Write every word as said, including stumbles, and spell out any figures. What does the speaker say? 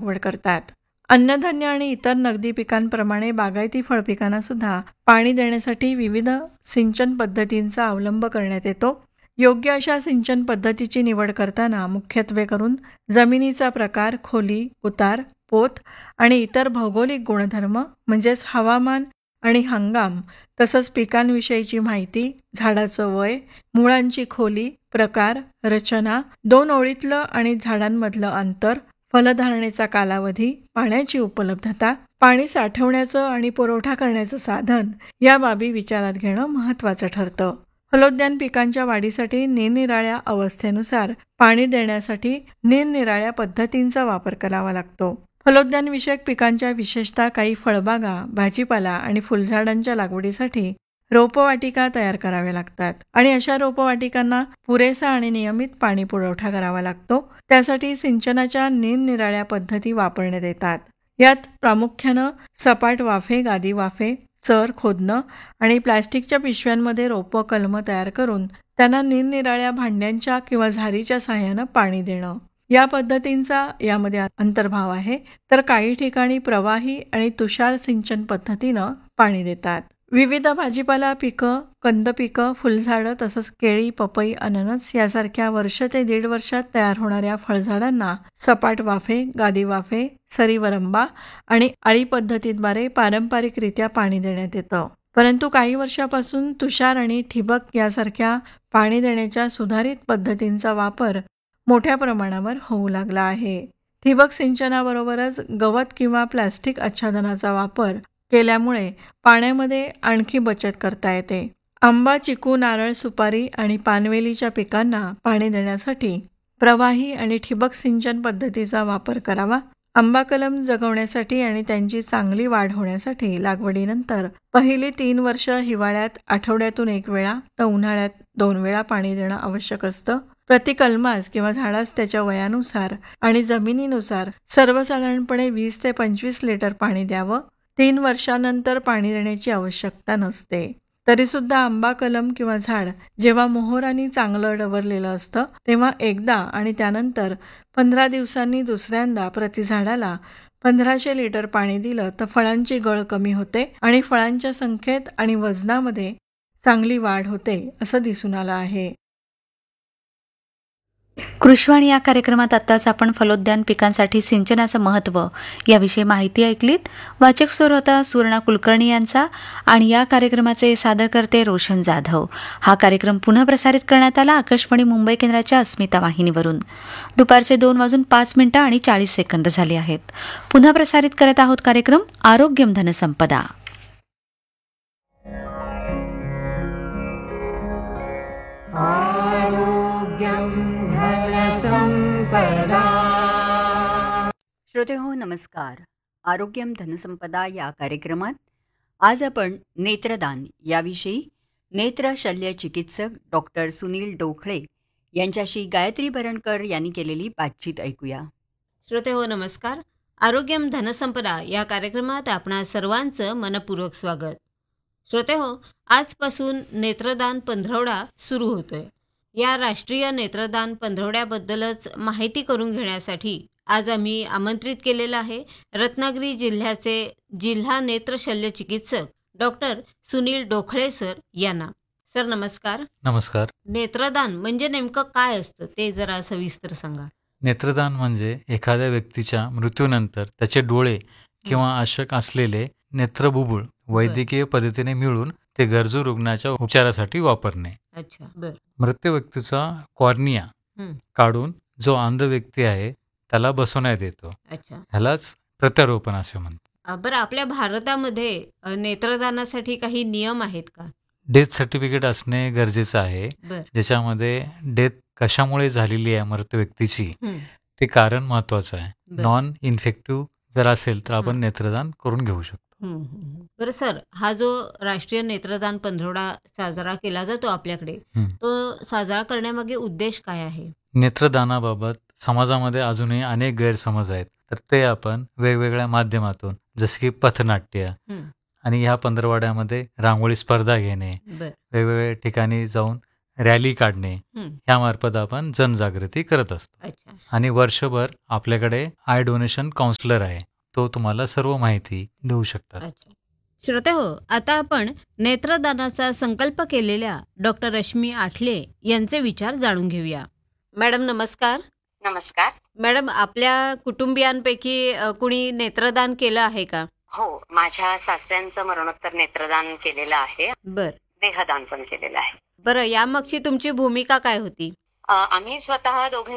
लागवड करतात. अन्नधान्य आणि इतर नगदी पिकांप्रमाणे बागायती फळपिकांना सुद्धा पाणी देण्यासाठी विविध सिंचन पद्धतींचा अवलंब करण्यात येतो. योग्य अशा सिंचन पद्धतीची निवड करताना मुख्यत्वे करून जमिनीचा प्रकार, खोली, उतार, पोत आणि इतर भौगोलिक गुणधर्म म्हणजेच हवामान आणि हंगाम, तसंच पिकांविषयीची माहिती, झाडाचं वय, मुळांची खोली, प्रकार, रचना, दोन ओळीतलं आणि झाडांमधलं अंतर, फलधारणेचा कालावधी, पाण्याची उपलब्धता, पाणी साठवण्याचं आणि पुरवठा करण्याचं साधन या बाबी विचारात घेणं महत्त्वाचं ठरतं. फलोद्यान पिकांच्या वाढीसाठी निरनिराळ्या अवस्थेनुसार पाणी देण्यासाठी निरनिराळ्या पद्धतींचा वापर करावा लागतो. फलोद्यान विषयक पिकांच्या विशेषतः काही फळबागा, भाजीपाला आणि फुलझाडांच्या लागवडीसाठी रोपवाटिका तयार कराव्या लागतात आणि अशा रोपवाटिकांना पुरेसा आणि नियमित पाणी पुरवठा करावा लागतो. त्यासाठी सिंचनाच्या निरनिराळ्या पद्धती वापरण्यात येतात. यात प्रामुख्यानं सपाट वाफे, गादी वाफे, चर खोदणं आणि प्लॅस्टिकच्या पिशव्यांमध्ये रोपं कलमं तयार करून त्यांना निरनिराळ्या भांड्यांच्या किंवा झारीच्या साहाय्यानं पाणी देणं या पद्धतींचा यामध्ये अंतर्भाव आहे. तर काही ठिकाणी प्रवाही आणि तुषार सिंचन पद्धतीनं पाणी देतात. विविध भाजीपाला पिकं, कंद पिकं, फुलझाडं तसंच केळी, पपई, अननस यासारख्या वर्ष ते दीड वर्षात तयार होणाऱ्या फळझाडांना सपाट वाफे, गादी वाफे, सरीवरंबा आणि आळी पद्धतीद्वारे पारंपरिकरित्या पाणी देण्यात येतं. परंतु काही वर्षापासून तुषार आणि ठिबक यासारख्या पाणी देण्याच्या सुधारित पद्धतींचा वापर मोठ्या प्रमाणावर होऊ लागला आहे. ठिबक सिंचनाबरोबरच गवत किंवा प्लॅस्टिक आच्छादनाचा वापर केल्यामुळे पाण्यामध्ये आणखी बचत करता येते. आंबा, चिकू, नारळ, सुपारी आणि पानवेलीच्या पिकांना पाणी देण्यासाठी प्रवाही आणि ठिबक सिंचन पद्धतीचा वापर करावा. आंबा कलम जगवण्यासाठी आणि त्यांची चांगली वाढ होण्यासाठी लागवडीनंतर पहिली तीन वर्ष हिवाळ्यात आठवड्यातून एक वेळा तर उन्हाळ्यात दोन वेळा पाणी देणं आवश्यक असतं. प्रति कलमास किंवा झाडास त्याच्या वयानुसार आणि जमिनीनुसार सर्वसाधारणपणे वीस ते पंचवीस लिटर पाणी द्यावं. तीन वर्षानंतर पाणी देण्याची आवश्यकता नसते. तरी सुद्धा आंबा कलम किंवा झाड जेव्हा मोहोरांनी चांगलं डवरलेलं असतं तेव्हा एकदा आणि त्यानंतर पंधरा दिवसांनी दुसऱ्यांदा प्रति झाडाला पंधराशे लिटर पाणी दिलं तर फळांची गळ कमी होते आणि फळांच्या संख्येत आणि वजनामध्ये चांगली वाढ होते असं दिसून आलं आहे. कृषीवाणी या कार्यक्रमात आत्ताच आपण फलोद्यान पिकांसाठी सिंचनाचं महत्त्व याविषयी माहिती ऐकलीत. वाचक स्वर होता सुवर्णा कुलकर्णी यांचा आणि या कार्यक्रमाचे सादरकर्ते रोशन जाधव. हा कार्यक्रम पुन्हा प्रसारित करण्यात आला आकाशवाणी मुंबई केंद्राच्या अस्मिता वाहिनीवरून. दुपारचे दोन वाजून पाच मिनिटं आणि चाळीस सेकंद झाले आहेत. पुन्हा प्रसारित करत आहोत कार्यक्रम आरोग्यम धनसंपदा. श्रोते हो नमस्कार. आरोग्यम धनसंपदा या कार्यक्रमात आज आपण नेत्रदान याविषयी नेत्र शल्य चिकित्सक डॉक्टर सुनील डोखळे यांच्याशी गायत्री बरणकर यांनी केलेली बातचीत ऐकूया. श्रोते हो नमस्कार. आरोग्यम धनसंपदा या कार्यक्रमात आपणा सर्वांचं मनपूर्वक स्वागत. श्रोते हो, आजपासून नेत्रदान पंधरवडा सुरू होतोय. या राष्ट्रीय नेत्रदान पंधरवड्याबद्दलच माहिती करून घेण्यासाठी आज आम्ही आमंत्रित केलेलं आहे रत्नागिरी जिल्ह्याचे जिल्हा नेत्र शल्य चिकित्सक डॉक्टर सुनील डोखळे सर यांना. सर नमस्कार. नमस्कार. नेत्रदान म्हणजे नेमकं काय असतं ते जरा सविस्तर सांगा. नेत्रदान म्हणजे एखाद्या व्यक्तीच्या मृत्यूनंतर त्याचे डोळे किंवा आवश्यक असलेले नेत्रबुबुळ वैद्यकीय पद्धतीने मिळून ते गरजू रुग्णाच्या उपचारासाठी वापरणे. अच्छा, बर. मृत व्यक्तीचा कॉर्निया काढून जो अंध व्यक्ती आहे त्याला बसवण्यात येतो. अच्छा, ह्यालाच प्रत्यारोपण असे म्हणतात. बरं, आपल्या भारतामध्ये नेत्रदानासाठी काही नियम आहेत का? डेथ सर्टिफिकेट असणे गरजेचं आहे, बर. ज्याच्यामध्ये डेथ कशामुळे झालेली आहे मृत व्यक्तीची ते कारण महत्वाचं आहे. नॉन इन्फेक्टिव्ह जर असेल तर आपण नेत्रदान करून घेऊ शकतो. बरं सर, हा जो राष्ट्रीय नेत्रदान पंधरवडा साजरा केला जातो आपल्याकडे, तो साजरा करण्यामागे उद्देश काय आहे? नेत्रदानाबाबत समाजामध्ये अजूनही अनेक गैरसमज आहेत, तर ते आपण वेगवेगळ्या माध्यमातून जसे की पथनाट्य आणि ह्या पंधरवड्यामध्ये रांगोळी स्पर्धा घेणे, वेगवेगळ्या ठिकाणी जाऊन रॅली काढणे हं. यामार्फत आपण जनजागृती करत असतो. अच्छा. आणि वर्षभर आपल्याकडे आय डोनेशन काउन्सिलर आहे, तो तुम्हाला सर्व माहिती देऊ शकतात. अच्छा. श्रोते हो, आता आपण नेत्रदानाचा संकल्प केलेल्या डॉक्टर रश्मी आठले यांचे विचार जाणून घेऊया. मॅडम नमस्कार. नमस्कार. मॅडम, आपल्या कुटुंबियांपैकी अ, कुणी नेत्रदान केलं आहे का? हो, माझ्या सासऱ्यांचं मरणोत्तर नेत्रदान केलेलं आहे. बर देहदान पण केलेलं आहे. बरं, यामागची तुमची भूमिका काय होती? अ, आम्ही स्वतः दोघे